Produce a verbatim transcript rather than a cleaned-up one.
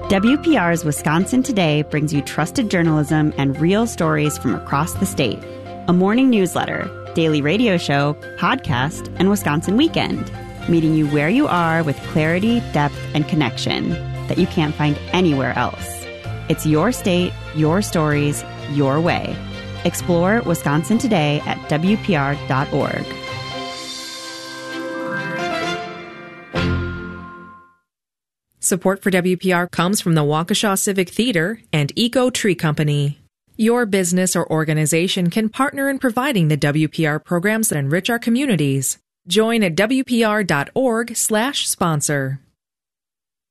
W P R's Wisconsin Today brings you trusted journalism and real stories from across the state. A morning newsletter, daily radio show, podcast, and Wisconsin Weekend, meeting you where you are with clarity, depth, and connection that you can't find anywhere else. It's your state, your stories, your way. Explore Wisconsin Today at W P R dot org. Support for W P R comes from the Waukesha Civic Theater and Eco Tree Company. Your business or organization can partner in providing the W P R programs that enrich our communities. Join at W P R dot org slash sponsor.